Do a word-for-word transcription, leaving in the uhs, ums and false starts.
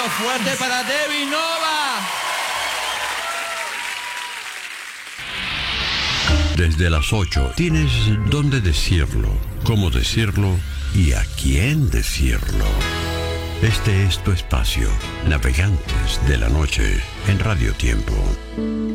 aplauso fuerte para Debbie Nova. Desde las ocho tienes dónde decirlo, cómo decirlo y a quién decirlo. Este es tu espacio, Navegantes de la Noche, en Radio Tiempo.